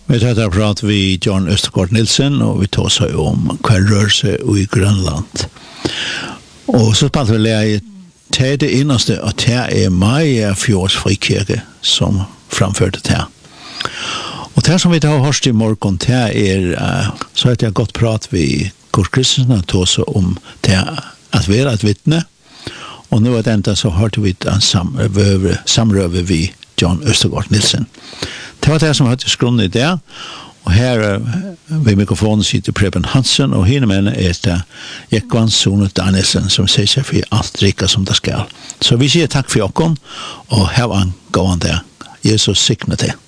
Vi tar et prat vi John Østergaard Nielsen, og vi tar seg om hver rørelse i Grønland. Og så spalte vi lære til det innerste, og det Maja Fjords frikirke som framførte det. Og det som vi tar hørt i morgen, det så at jeg godt prat vi Kurt Kristensen, og tar seg om det at være et vittne. Og nå det enda så hørte vi en samrøve vi John Østergaard Nielsen. Det var det som hørte skrunnen i det. Og her ved mikrofonen sitter Preben Hansen, og henne mennene det Jekvann Sone Danielsen, som sier seg for alt rikket som det skal. Så vi sier takk for dere, og her var en gående. Jesus sikne til.